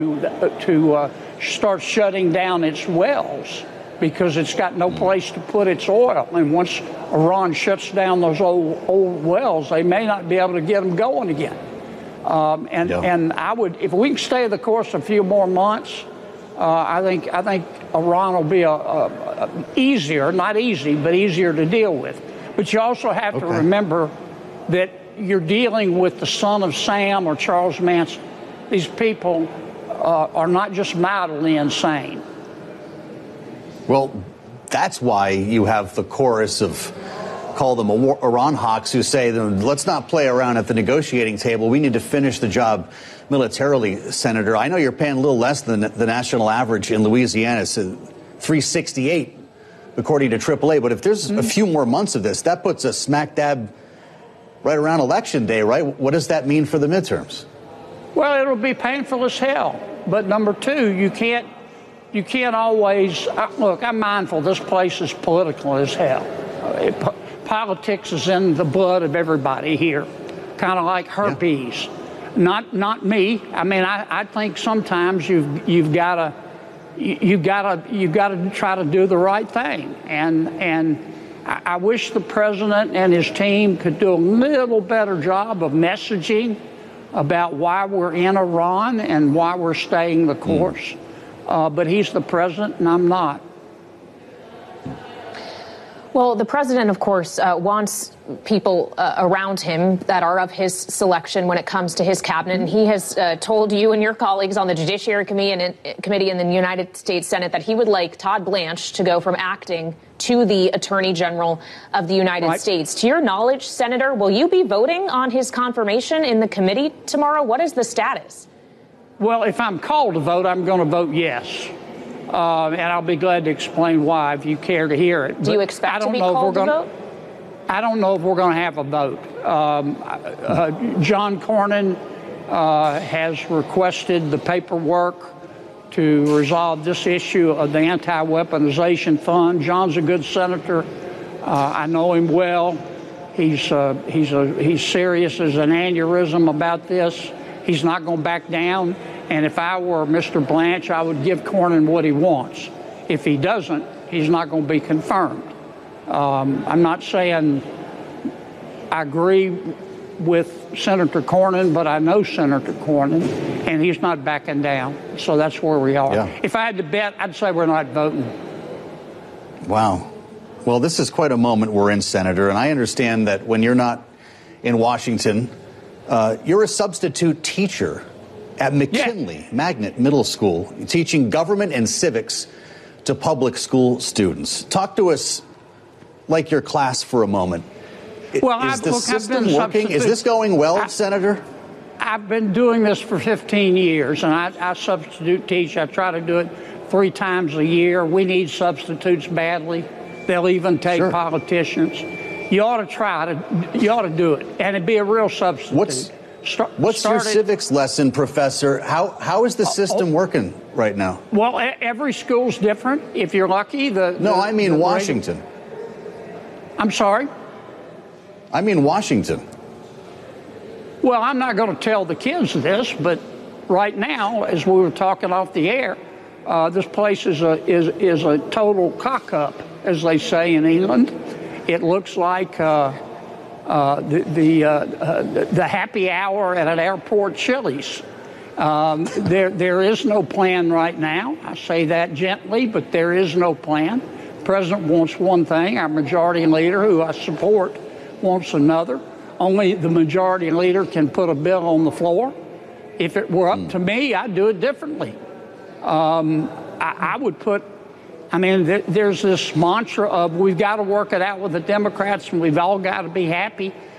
to start shutting down its wells because it's got no place to put its oil. And once Iran shuts down those old wells, they may not be able to get them going again. And I would, if we can stay the course a few more months, I think Iran will be easier, not easy, but easier to deal with. But you also have to remember that you're dealing with the son of Sam or Charles Manson. These people are not just mildly insane. Well, that's why you have the chorus of, call them Iran hawks, who say, let's not play around at the negotiating table. We need to finish the job militarily, Senator. I know you're paying a little less than the national average in Louisiana. It's $368, according to AAA. But if there's a few more months of this, that puts us smack dab right around Election Day, right? What does that mean for the midterms? Well, it'll be painful as hell. But number two, you can't always look. I'm mindful this place is political as hell. Politics is in the blood of everybody here, kind of like herpes. Not me. I mean, I think sometimes you've got to try to do the right thing. And I wish the president and his team could do a little better job of messaging about why we're in Iran and why we're staying the course. But he's the president and I'm not. Well, the president, of course, wants people around him that are of his selection when it comes to his cabinet. And he has told you and your colleagues on the Judiciary Committee in the United States Senate that he would like Todd Blanche to go from acting to the Attorney General of the United States. To your knowledge, Senator, will you be voting on his confirmation in the committee tomorrow? What is the status? Well, if I'm called to vote, I'm going to vote yes. And I'll be glad to explain why if you care to hear it. Do you expect to be called to vote? I don't know if we're going to have a vote. John Cornyn has requested the paperwork to resolve this issue of the anti-weaponization fund. John's a good senator. I know him well. He's serious as an aneurysm about this. He's not going to back down. And if I were Mr. Blanche, I would give Cornyn what he wants. If he doesn't, he's not going to be confirmed. I'm not saying I agree with Senator Cornyn, but I know Senator Cornyn, and he's not backing down. So that's where we are. Yeah. If I had to bet, I'd say we're not voting. Wow. Well, this is quite a moment we're in, Senator, and I understand that when you're not in Washington, you're a substitute teacher at McKinley Magnet Middle School, teaching government and civics to public school students. Talk to us like your class for a moment. Well, is the system working? Is this going well, Senator? I've been doing this for 15 years, and I substitute teach. I try to do it 3 times a year. We need substitutes badly. They'll even take politicians. You ought to do it, and it'd be a real substitute. What's your civics lesson, Professor? How is the system working right now? Well, every school's different. If you're lucky, I mean Washington. I'm sorry? I mean Washington. Well, I'm not going to tell the kids this, but right now, as we were talking off the air, this place is a total cock-up, as they say in England. It looks like the happy hour at an airport Chili's. There is no plan right now. I say that gently, but there is no plan. The president wants one thing. Our majority leader, who I support, wants another. Only the majority leader can put a bill on the floor. If it were up to me, I'd do it differently. I would put, there's this mantra of we've got to work it out with the Democrats and we've all got to be happy.